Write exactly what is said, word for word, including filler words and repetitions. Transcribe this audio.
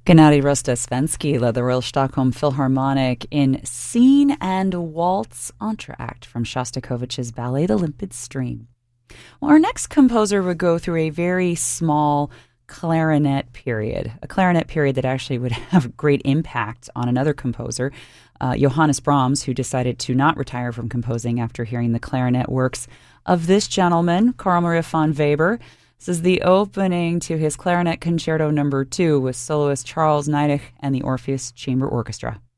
Gennady Rostosvensky led the Royal Stockholm Philharmonic in Scene and Waltz Entr'acte from Shostakovich's ballet The Limpid Stream. Well, our next composer would go through a very small clarinet period, a clarinet period that actually would have great impact on another composer, uh, Johannes Brahms, who decided to not retire from composing after hearing the clarinet works of this gentleman, Carl Maria von Weber. This is the opening to his Clarinet Concerto Number Two with soloist Charles Neidich and the Orpheus Chamber Orchestra.